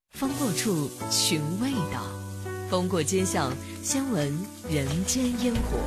风过处寻味道，风过街巷先闻人间烟火。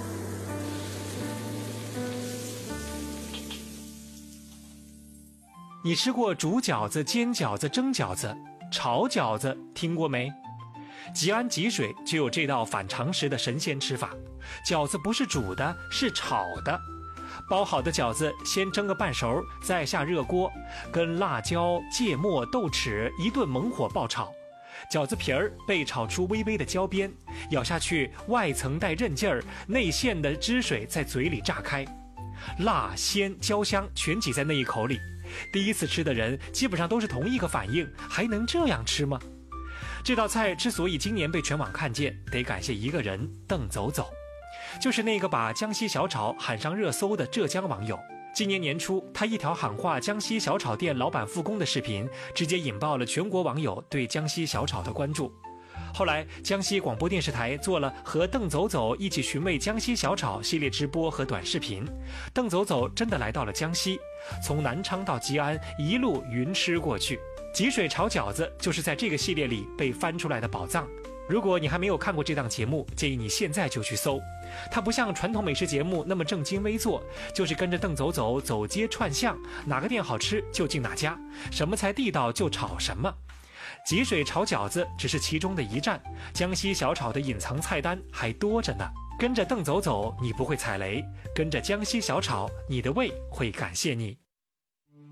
你吃过煮饺子、煎饺子、蒸饺子、炒饺子，听过没？吉安吉水就有这道反常识的神仙吃法，饺子不是煮的，是炒的。包好的饺子先蒸个半熟，再下热锅，跟辣椒、芥末、豆豉一顿猛火爆炒。饺子皮儿被炒出微微的焦边，咬下去外层带韧劲儿，内馅的汁水在嘴里炸开，辣鲜焦香全挤在那一口里。第一次吃的人基本上都是同一个反应，还能这样吃吗？这道菜之所以今年被全网看见，得感谢一个人，邓走走，就是那个把江西小炒喊上热搜的浙江网友。今年年初，他一条喊话江西小炒店老板复工的视频，直接引爆了全国网友对江西小炒的关注。后来，江西广播电视台做了和邓走走一起寻味江西小炒系列直播和短视频。邓走走真的来到了江西，从南昌到吉安，一路云吃过去。吉水炒饺子就是在这个系列里被翻出来的宝藏。如果你还没有看过这档节目，建议你现在就去搜。它不像传统美食节目那么正襟危坐，就是跟着邓走走走街串巷，哪个店好吃就进哪家，什么菜地道就炒什么。吉水炒饺子只是其中的一站，江西小炒的隐藏菜单还多着呢。跟着邓走走，你不会踩雷；跟着江西小炒，你的胃会感谢你。